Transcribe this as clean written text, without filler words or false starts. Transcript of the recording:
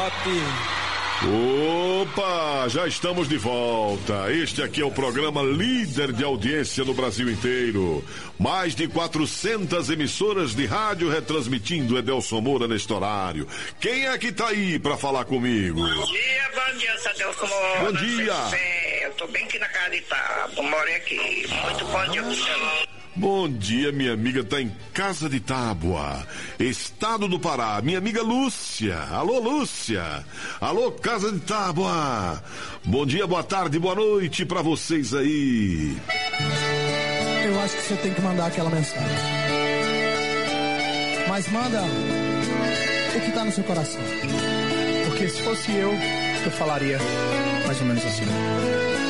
Opa, já estamos de volta. Este aqui é o programa líder de audiência no Brasil inteiro. Mais de 400 emissoras de rádio retransmitindo Edelson Moura neste horário. Quem é que tá aí pra falar comigo? Bom dia, Edelson Moura. Bom dia. Eu tô bem aqui na casa de Tábua, morei aqui. Muito bom dia pro senhor. Bom dia, minha amiga tá em Casa de Tábua, estado do Pará, minha amiga Lúcia. Alô, Lúcia. Alô, Casa de Tábua. Bom dia, boa tarde, boa noite pra vocês aí. Eu acho que você tem que mandar aquela mensagem. Mas manda o que tá no seu coração. Porque se fosse eu falaria mais ou menos assim.